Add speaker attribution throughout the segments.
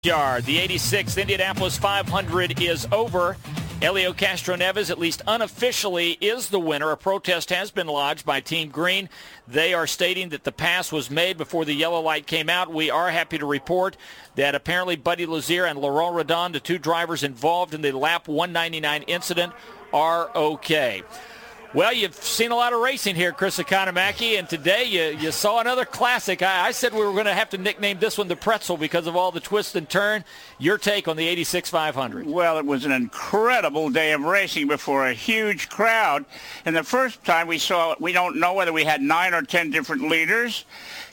Speaker 1: Yard. The 86th Indianapolis 500 is over. Helio Castroneves, at least unofficially, is the winner. A protest has been lodged by Team Green. They are stating that the pass was made before the yellow light came out. We are happy to report that apparently Buddy Lazier and Laurent Redon, the two drivers involved in the lap 199 incident, are okay. Well, you've seen a lot of racing here, Chris Economaki, and today you saw another classic. I said we were going to have to nickname this one the Pretzel because of all the twist and turn. Your take on the 86 500?
Speaker 2: Well, it was an incredible day of racing before a huge crowd. And the first time we saw it, we don't know whether we had 9 or 10 different leaders.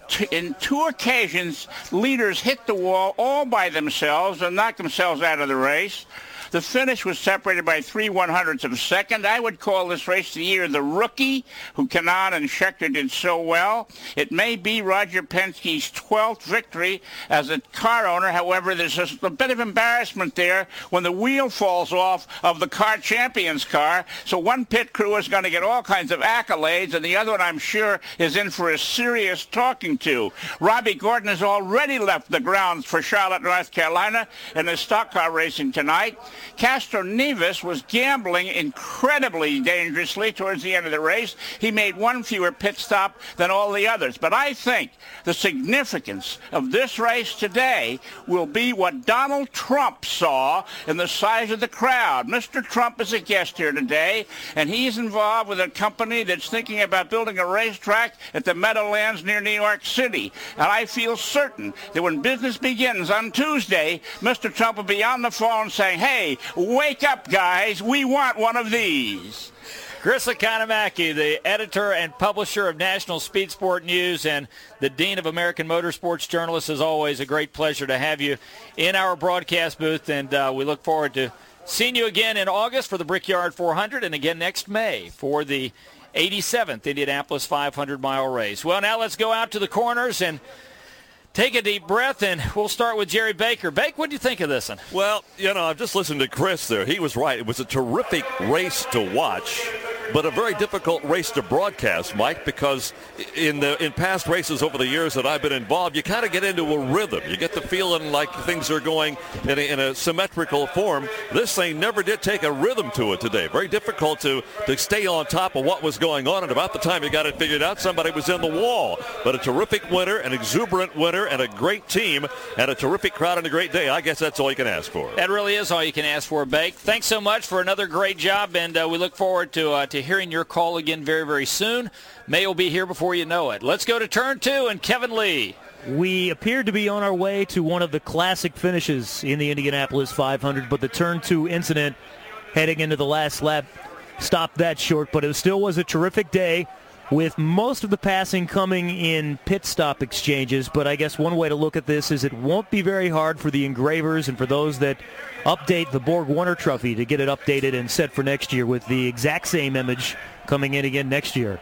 Speaker 2: In 2 occasions, leaders hit the wall all by themselves and knocked themselves out of the race. The finish was separated by 3/100ths of a second. I would call this race of the year the Rookie, who Kanaan and Scheckter did so well. It may be Roger Penske's 12th victory as a car owner. However, there's just a bit of embarrassment there when the wheel falls off of the car champion's car. So one pit crew is going to get all kinds of accolades, and the other one, I'm sure, is in for a serious talking to. Robbie Gordon has already left the grounds for Charlotte, North Carolina, in the stock car racing tonight. Castroneves was gambling incredibly dangerously towards the end of the race. He made one fewer pit stop than all the others. But I think the significance of this race today will be what Donald Trump saw in the size of the crowd. Mr. Trump is a guest here today, and he's involved with a company that's thinking about building a racetrack at the Meadowlands near New York City. And I feel certain that when business begins on Tuesday, Mr. Trump will be on the phone saying, hey, wake up, guys. We want one of these.
Speaker 1: Chris Economaki, the editor and publisher of National Speed Sport News and the Dean of American Motorsports Journalists. As always, a great pleasure to have you in our broadcast booth, and we look forward to seeing you again in August for the Brickyard 400 and again next May for the 87th Indianapolis 500-mile race. Well, now let's go out to the corners and take a deep breath, and we'll start with Jerry Baker. Bake, what do you think of this one?
Speaker 3: Well, I've just listened to Chris there. He was right. It was a terrific race to watch, but a very difficult race to broadcast, Mike, because in past races over the years that I've been involved, you kind of get into a rhythm. You get the feeling like things are going in a symmetrical form. This thing never did take a rhythm to it today. Very difficult to stay on top of what was going on, and about the time you got it figured out, somebody was in the wall. But a terrific winner, an exuberant winner, and a great team, and a terrific crowd and a great day. I guess that's all you can ask for.
Speaker 1: That really is all you can ask for, Bake. Thanks so much for another great job, and we look forward to hearing your call again very, very soon. May will be here before you know it. Let's go to turn 2 and Kevin Lee.
Speaker 4: We appeared to be on our way to one of the classic finishes in the Indianapolis 500, but the turn 2 incident heading into the last lap stopped that short, but it still was a terrific day, with most of the passing coming in pit stop exchanges. But I guess one way to look at this is it won't be very hard for the engravers and for those that update the Borg Warner Trophy to get it updated and set for next year with the exact same image coming in again next year.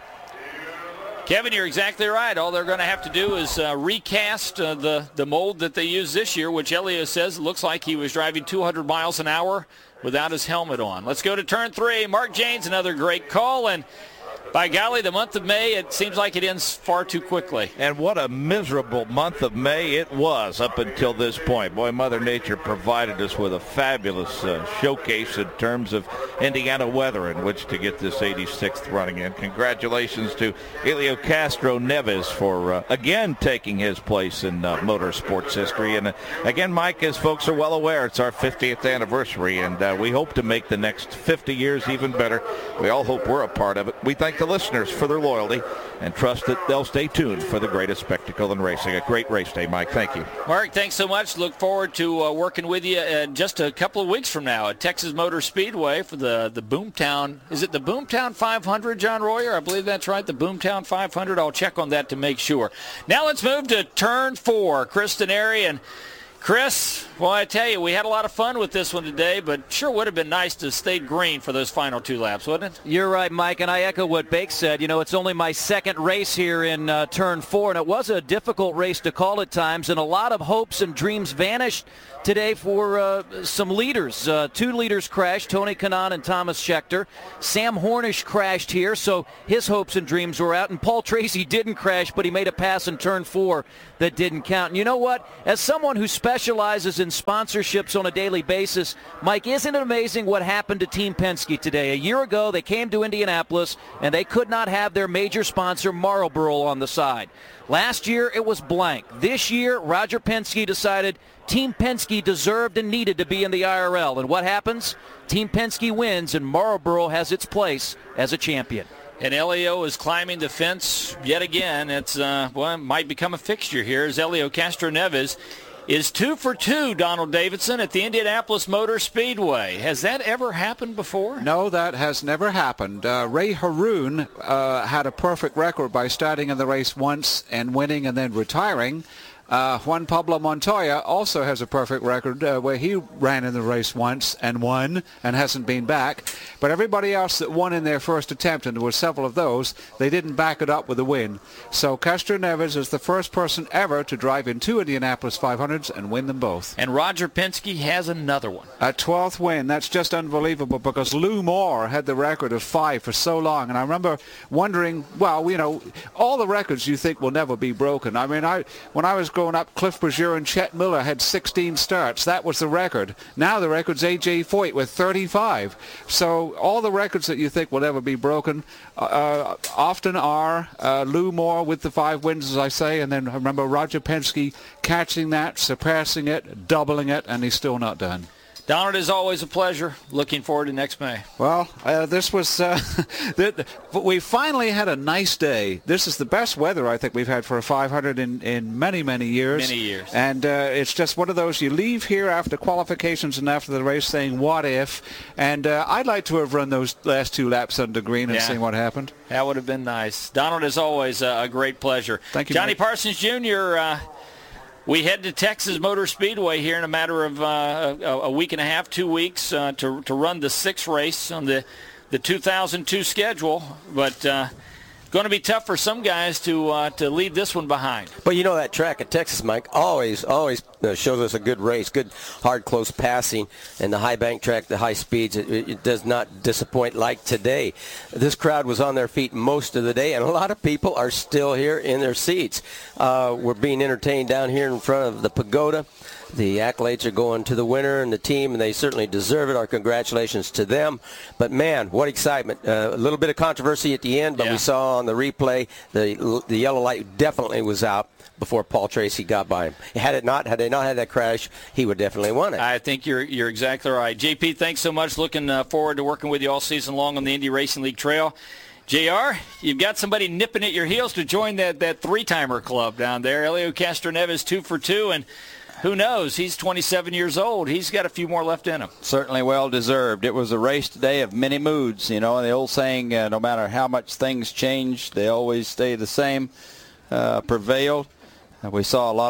Speaker 1: Kevin, you're exactly right. All they're going to have to do is recast the mold that they used this year, which Elio says looks like he was driving 200 miles an hour without his helmet on. Let's go to turn 3. Mark Janes, another great call, and by golly, the month of May, it seems like it ends far too quickly.
Speaker 5: And what a miserable month of May it was up until this point. Boy, Mother Nature provided us with a fabulous showcase in terms of Indiana weather in which to get this 86th running in. Congratulations to Helio Castroneves for, again, taking his place in motorsports history. And, again, Mike, as folks are well aware, it's our 50th anniversary, and we hope to make the next 50 years even better. We all hope we're a part of it. We thank the listeners for their loyalty and trust that they'll stay tuned for the greatest spectacle in racing. A great race day, Mike. Thank you.
Speaker 1: Mark, thanks so much. Look forward to working with you just a couple of weeks from now at Texas Motor Speedway for the Boomtown. Is it the Boomtown 500, John Royer? I believe that's right, the Boomtown 500. I'll check on that to make sure. Now let's move to turn 4. Chris Denari and Chris, well, I tell you, we had a lot of fun with this one today, but sure would have been nice to stay green for those final 2 laps, wouldn't it?
Speaker 6: You're right, Mike, and I echo what Bake said. It's only my second race here in turn 4, and it was a difficult race to call at times, and a lot of hopes and dreams vanished today for some leaders. 2 leaders crashed, Tony Kanaan and Thomas Scheckter. Sam Hornish crashed here, so his hopes and dreams were out, and Paul Tracy didn't crash, but he made a pass in turn 4 that didn't count. And you know what? As someone who specializes specializes in sponsorships on a daily basis. Mike, isn't it amazing what happened to Team Penske today? A year ago, they came to Indianapolis, and they could not have their major sponsor, Marlboro, on the side. Last year, it was blank. This year, Roger Penske decided Team Penske deserved and needed to be in the IRL. And what happens? Team Penske wins, and Marlboro has its place as a champion.
Speaker 1: And Elio is climbing the fence yet again. It's it might become a fixture here as Elio Castroneves is 2 for 2, Donald Davidson, at the Indianapolis Motor Speedway. Has that ever happened before?
Speaker 7: No, that has never happened. Ray Haroon had a perfect record by starting in the race once and winning and then retiring. Juan Pablo Montoya also has a perfect record where he ran in the race once and won and hasn't been back. But everybody else that won in their first attempt, and there were several of those, they didn't back it up with a win. So Castroneves is the first person ever to drive in 2 Indianapolis 500s and win them both.
Speaker 1: And Roger Penske has another one.
Speaker 7: A 12th win. That's just unbelievable because Lou Moore had the record of 5 for so long. And I remember wondering, well, you know, all the records you think will never be broken. I mean, when I was growing up, Cliff Brazier and Chet Miller had 16 starts. That was the record. Now the record's A.J. Foyt with 35. So all the records that you think will never be broken often are. Lou Moore with the 5 wins, as I say, and then I remember Roger Penske catching that, surpassing it, doubling it, and he's still not done.
Speaker 1: Donald, is always a pleasure. Looking forward to next May.
Speaker 7: Well, this was, we finally had a nice day. This is the best weather I think we've had for a 500 in many, many years.
Speaker 1: Many years.
Speaker 7: And it's just one of those, you leave here after qualifications and after the race saying, what if? And I'd like to have run those last 2 laps under green and seen what happened.
Speaker 1: That would have been nice. Donald, as always, a great pleasure.
Speaker 7: Thank you,
Speaker 1: Johnny
Speaker 7: Mike.
Speaker 1: Parsons Jr., we head to Texas Motor Speedway here in a matter of a week and a half, 2 weeks, to run the 6th race on the 2002 schedule. But going to be tough for some guys to leave this one behind.
Speaker 8: But you know that track at Texas, Mike, always shows us a good race, good hard, close passing, and the high bank track, the high speeds, it does not disappoint like today. This crowd was on their feet most of the day, and a lot of people are still here in their seats. We're being entertained down here in front of the pagoda. The accolades are going to the winner and the team, and they certainly deserve it. Our congratulations to them. But, man, what excitement. A little bit of controversy at the end, but we saw on the replay the yellow light definitely was out before Paul Tracy got by him. Had they not had that crash, he would definitely won it.
Speaker 1: I think you're exactly right. JP, thanks so much. Looking forward to working with you all season long on the Indy Racing League Trail. JR, you've got somebody nipping at your heels to join that three-timer club down there. Elio Castroneves 2 for 2, and who knows? He's 27 years old. He's got a few more left in him.
Speaker 5: Certainly well deserved. It was a race today of many moods. You know, the old saying, no matter how much things change, they always stay the same, prevailed. We saw a lot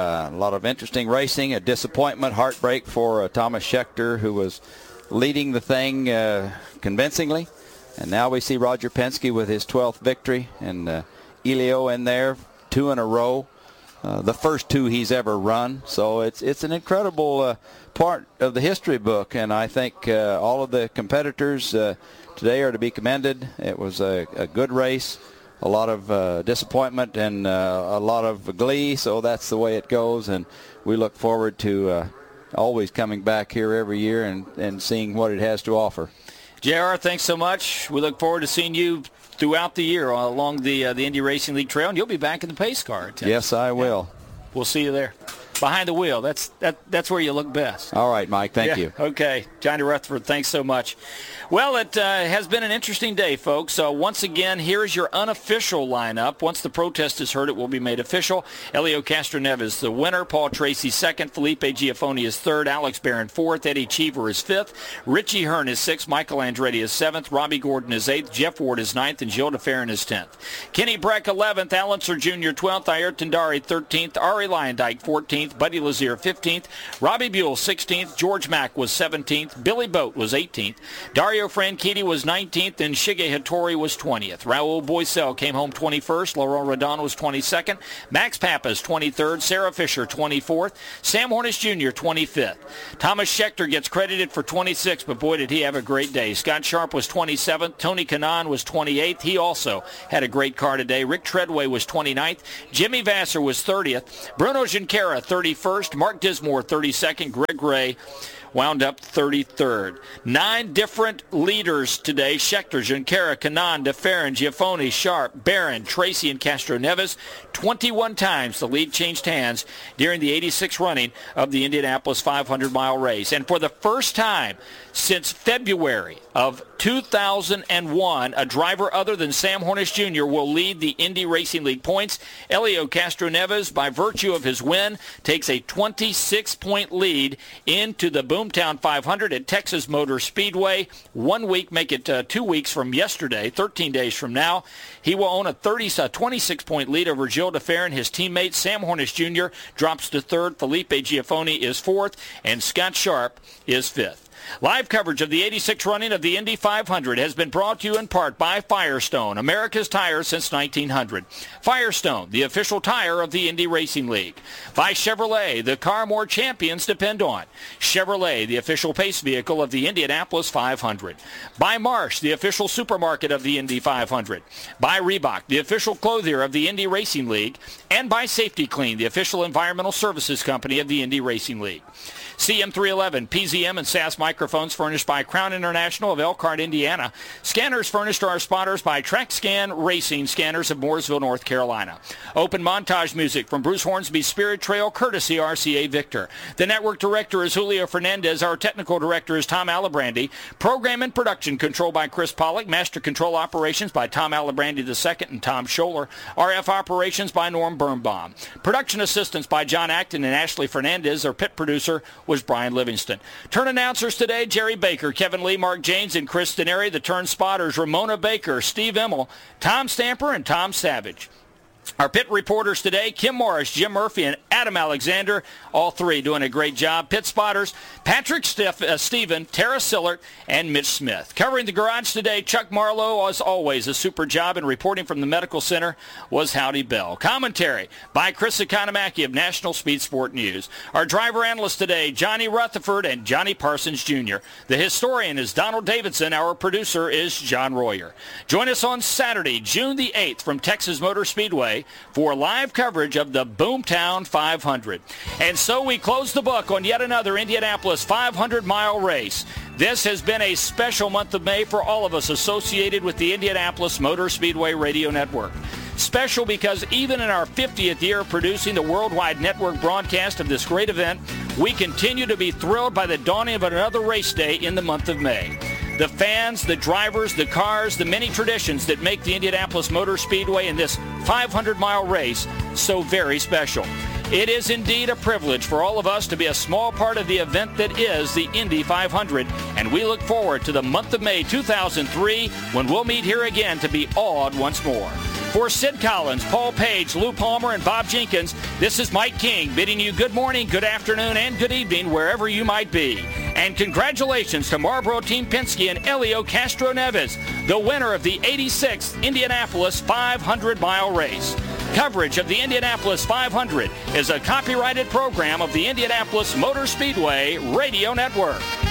Speaker 5: of interesting racing, a disappointment, heartbreak for Thomas Scheckter, who was leading the thing convincingly. And now we see Roger Penske with his 12th victory, and Elio in there, 2 in a row. The first 2 he's ever run. So it's an incredible part of the history book, and I think all of the competitors today are to be commended. It was a good race, a lot of disappointment and a lot of glee, so that's the way it goes, and we look forward to always coming back here every year and seeing what it has to offer.
Speaker 1: JR, thanks so much. We look forward to seeing you throughout the year along the Indy Racing League Trail, and you'll be back in the pace car.
Speaker 5: Yes, I will.
Speaker 1: We'll see you there. Behind the wheel. That's where you look best.
Speaker 5: All right, Mike. Thank you.
Speaker 1: Okay. Johnny Rutherford, thanks so much. Well, it has been an interesting day, folks. Once again, here is your unofficial lineup. Once the protest is heard, it will be made official. Elio Castroneves, the winner. Paul Tracy, second. Felipe Giafoni is third. Alex Barron, fourth. Eddie Cheever is fifth. Richie Hearn is sixth. Michael Andretti is seventh. Robbie Gordon is eighth. Jeff Ward is ninth. And Gilles DeFerrin is 10th. Kenny Breck, 11th. Alan Sir Jr., 12th. Ayrton Dari, 13th. Ari Leyendijk, 14th. Buddy Lazier, 15th. Robbie Buell, 16th. George Mack was 17th. Billy Boat was 18th. Dario Franchitti was 19th, and Shige Hattori was 20th. Raul Boisel came home 21st. Laurent Redon was 22nd. Max Pappas, 23rd. Sarah Fisher, 24th. Sam Hornish Jr., 25th. Thomas Scheckter gets credited for 26th, but boy, did he have a great day. Scott Sharp was 27th. Tony Kanaan was 28th. He also had a great car today. Rick Treadway was 29th. Jimmy Vasser was 30th. Bruno Junqueira, 31st. Mark Dismore, 32nd. Greg Ray wound up 33rd. 9 different leaders today. Schechter, Junqueira, Kanaan, DeFerrin, Giafoni, Sharp, Barron, Tracy, and Castro Neves. 21 times the lead changed hands during the 86th running of the Indianapolis 500-mile race. And for the first time since February of 2001, a driver other than Sam Hornish Jr. will lead the Indy Racing League points. Helio Castroneves, by virtue of his win, takes a 26-point lead into the Boomtown 500 at Texas Motor Speedway. 1 week, make it 2 weeks from yesterday, 13 days from now. He will own a 26-point lead over Gilles DeFerrin. His teammate, Sam Hornish Jr., drops to 3rd. Felipe Giafoni is 4th, and Scott Sharp is 5th. Live coverage of the 86th running of the Indy 500 has been brought to you in part by Firestone, America's tire since 1900. Firestone, the official tire of the Indy Racing League. By Chevrolet, the car more champions depend on. Chevrolet, the official pace vehicle of the Indianapolis 500. By Marsh, the official supermarket of the Indy 500. By Reebok, the official clothier of the Indy Racing League. And by Safety Clean, the official environmental services company of the Indy Racing League. CM311, PZM, and SAS microphones furnished by Crown International of Elkhart, Indiana. Scanners furnished to our spotters by TrackScan Racing Scanners of Mooresville, North Carolina. Open montage music from Bruce Hornsby's Spirit Trail, courtesy RCA Victor. The network director is Julio Fernandez. Our technical director is Tom Alibrandi. Program and production control by Chris Pollock. Master control operations by Tom Alibrandi II and Tom Scholler. RF operations by Norm Birnbaum. Production assistance by John Acton and Ashley Fernandez. Our pit producer was Brian Livingston. Turn announcers today, Jerry Baker, Kevin Lee, Mark Janes, and Chris Denary. The turn spotters, Ramona Baker, Steve Emmel, Tom Stamper, and Tom Savage. Our pit reporters today, Kim Morris, Jim Murphy, and Adam Alexander, all three doing a great job. Pit spotters, Patrick Stephen, Tara Sillert, and Mitch Smith. Covering the garage today, Chuck Marlowe, as always, a super job, and reporting from the medical center was Howdy Bell. Commentary by Chris Economaki of National Speed Sport News. Our driver analysts today, Johnny Rutherford and Johnny Parsons Jr. The historian is Donald Davidson. Our producer is John Royer. Join us on Saturday, June the 8th from Texas Motor Speedway for live coverage of the Boomtown 500. And so we close the book on yet another Indianapolis 500-mile race. This has been a special month of May for all of us associated with the Indianapolis Motor Speedway Radio Network. Special because even in our 50th year of producing the worldwide network broadcast of this great event, we continue to be thrilled by the dawning of another race day in the month of May. The fans, the drivers, the cars, the many traditions that make the Indianapolis Motor Speedway and this 500-mile race so very special. It is indeed a privilege for all of us to be a small part of the event that is the Indy 500, and we look forward to the month of May 2003 when we'll meet here again to be awed once more. For Sid Collins, Paul Page, Lou Palmer, and Bob Jenkins, this is Mike King bidding you good morning, good afternoon, and good evening wherever you might be. And congratulations to Marlboro Team Penske and Helio Castroneves, the winner of the 86th Indianapolis 500-mile race. Coverage of the Indianapolis 500 is a copyrighted program of the Indianapolis Motor Speedway Radio Network.